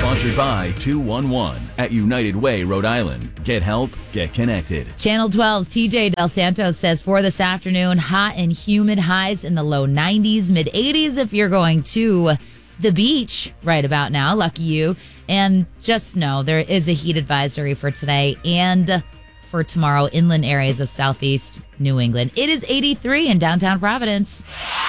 Sponsored by 211 at United Way, Rhode Island. Get help, get connected. Channel 12's TJ Del Santos says for this afternoon, hot and humid, highs in the low 90s, mid 80s if you're going to the beach right about now. Lucky you. And just know there is a heat advisory for today and for tomorrow, inland areas of southeast New England. It is 83 in downtown Providence.